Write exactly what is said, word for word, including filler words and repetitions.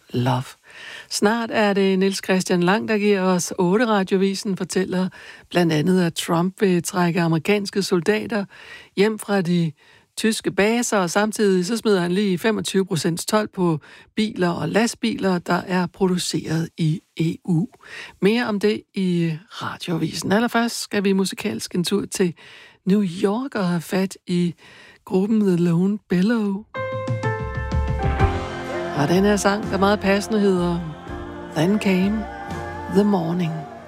Love. Snart er det Niels Christian Lang, der giver os otte Radiovisen, fortæller blandt andet, at Trump vil trække amerikanske soldater hjem fra de tyske baser, og samtidig så smider han lige femogtyve procent told på biler og lastbiler, der er produceret i E U. Mere om det i Radiovisen. Allerførst skal vi musikalsk en tur til New York og have fat i gruppen The Lone Bellow. Og den her sang, der meget passende hedder Then Came the Morning.